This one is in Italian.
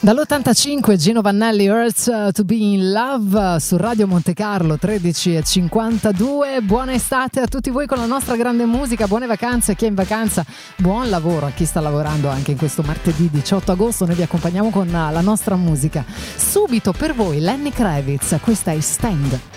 Dall'85 Gino Vannelli, Earth to be in Love, su Radio Monte Carlo 13:52. Buona estate a tutti voi con la nostra grande musica, buone vacanze a chi è in vacanza, buon lavoro a chi sta lavorando anche in questo martedì 18 agosto. Noi vi accompagniamo con la nostra musica. Subito per voi Lenny Kravitz, questa è Stand.